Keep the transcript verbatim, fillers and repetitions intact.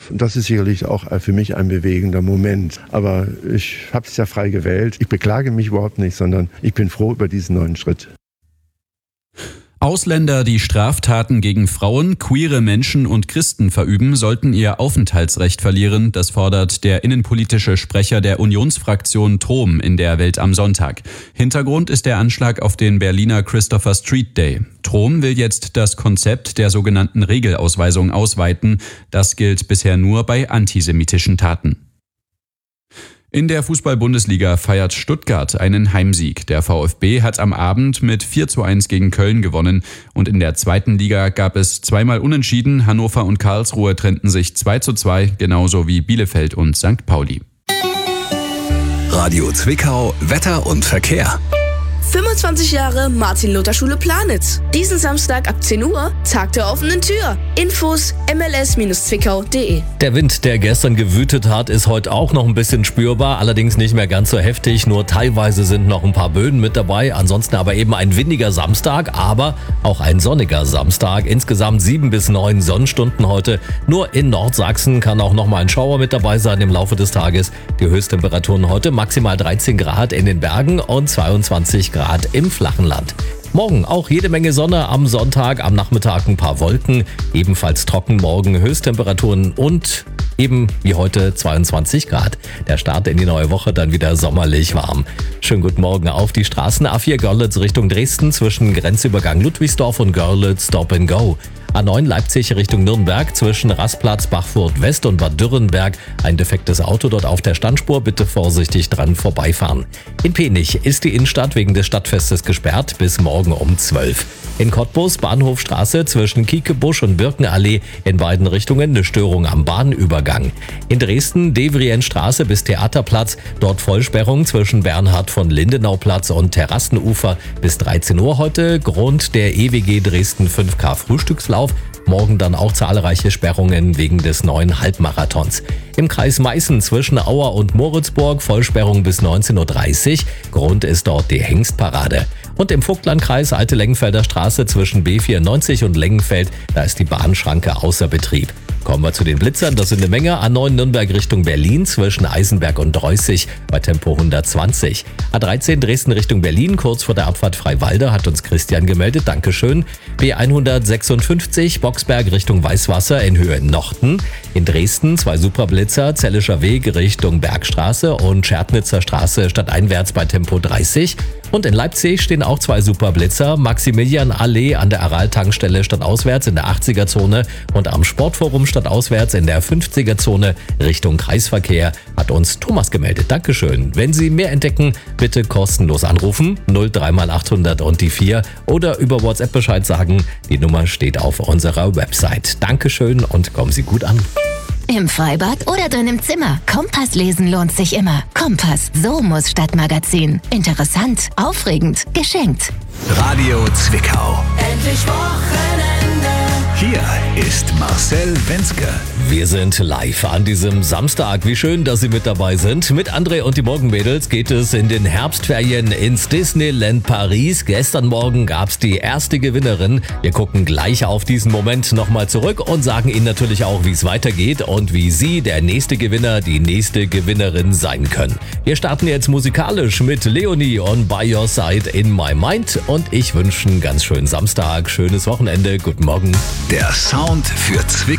Das ist sicherlich auch für mich ein bewegender Moment. Aber ich habe es ja frei gewählt. Ich beklage mich überhaupt nicht, sondern ich bin froh über diesen neuen Schritt. Ausländer, die Straftaten gegen Frauen, queere Menschen und Christen verüben, sollten ihr Aufenthaltsrecht verlieren. Das fordert der innenpolitische Sprecher der Unionsfraktion Trom in der Welt am Sonntag. Hintergrund ist der Anschlag auf den Berliner Christopher Street Day. Trom will jetzt das Konzept der sogenannten Regelausweisung ausweiten. Das gilt bisher nur bei antisemitischen Taten. In der Fußball-Bundesliga feiert Stuttgart einen Heimsieg. Der VfB hat am Abend mit vier zu eins gegen Köln gewonnen. Und in der zweiten Liga gab es zweimal Unentschieden. Hannover und Karlsruhe trennten sich zwei zu zwei, genauso wie Bielefeld und Sankt Pauli. Radio Zwickau, Wetter und Verkehr. fünfundzwanzig Jahre Martin-Luther-Schule Planitz. Diesen Samstag ab zehn Uhr, Tag der offenen Tür. Infos m l s zwickau punkt d e. Der Wind, der gestern gewütet hat, ist heute auch noch ein bisschen spürbar, allerdings nicht mehr ganz so heftig. Nur teilweise sind noch ein paar Böen mit dabei. Ansonsten aber eben ein windiger Samstag, aber auch ein sonniger Samstag. Insgesamt sieben bis neun Sonnenstunden heute. Nur in Nordsachsen kann auch noch mal ein Schauer mit dabei sein im Laufe des Tages. Die Höchsttemperaturen heute maximal dreizehn Grad in den Bergen und zweiundzwanzig Grad im flachen Land. Morgen auch jede Menge Sonne, am Sonntag, am Nachmittag ein paar Wolken, ebenfalls trocken morgen, Höchsttemperaturen und eben wie heute zweiundzwanzig Grad. Der Start in die neue Woche dann wieder sommerlich warm. Schönen guten Morgen auf die Straßen. A vier Görlitz Richtung Dresden zwischen Grenzübergang Ludwigsdorf und Görlitz Stop and Go. A neun Leipzig Richtung Nürnberg zwischen Rastplatz, Bachfurt West und Bad Dürrenberg. Ein defektes Auto dort auf der Standspur, bitte vorsichtig dran vorbeifahren. In Penich ist die Innenstadt wegen des Stadtfestes gesperrt bis morgen um zwölf. In Cottbus Bahnhofstraße zwischen Kiekebusch und Birkenallee in beiden Richtungen eine Störung am Bahnübergang. In Dresden Devrienstraße bis Theaterplatz, dort Vollsperrung zwischen Bernhard von Lindenauplatz und Terrassenufer bis dreizehn Uhr heute. Grund der E W G Dresden fünf K Frühstückslauf. Morgen dann auch zahlreiche Sperrungen wegen des neuen Halbmarathons. Im Kreis Meißen zwischen Auer und Moritzburg Vollsperrung bis neunzehn Uhr dreißig. Grund ist dort die Hengstparade. Und im Vogtlandkreis Alte Lengenfelder Straße zwischen B vierundneunzig und Lengenfeld, da ist die Bahnschranke außer Betrieb. Kommen wir zu den Blitzern, das sind eine Menge. A neun Nürnberg Richtung Berlin zwischen Eisenberg und Dreußig bei Tempo hundertzwanzig. A dreizehn Dresden Richtung Berlin, kurz vor der Abfahrt Freiwalde, hat uns Christian gemeldet, Dankeschön. B hundertsechsundfünfzig Boxberg Richtung Weißwasser in Höhe Nochten. In Dresden zwei Superblitzer, Zellischer Weg Richtung Bergstraße und Schärtnitzer Straße stadteinwärts bei Tempo dreißig. Und in Leipzig stehen auch zwei Superblitzer, Maximilianallee an der Aral-Tankstelle stadtauswärts in der achtziger Zone und am Sportforum stadtauswärts in der fünfziger Zone Richtung Kreisverkehr, hat uns Thomas gemeldet. Dankeschön. Wenn Sie mehr entdecken, bitte kostenlos anrufen, null drei mal achthundert und die vier oder über WhatsApp Bescheid sagen. Die Nummer steht auf unserer Website. Dankeschön und kommen Sie gut an. Im Freibad oder drin im Zimmer. Kompass lesen lohnt sich immer. Kompass, so muss Stadtmagazin. Interessant, aufregend, geschenkt. Radio Zwickau. Endlich Wochenende. Hier ist Marcel Wenzke. Wir sind live an diesem Samstag. Wie schön, dass Sie mit dabei sind. Mit André und die Morgenmädels geht es in den Herbstferien ins Disneyland Paris. Gestern Morgen gab's die erste Gewinnerin. Wir gucken gleich auf diesen Moment nochmal zurück und sagen Ihnen natürlich auch, wie es weitergeht und wie Sie, der nächste Gewinner, die nächste Gewinnerin sein können. Wir starten jetzt musikalisch mit Leonie on By Your Side in My Mind und ich wünsche einen ganz schönen Samstag, schönes Wochenende, guten Morgen. Der Sound für Zwickau.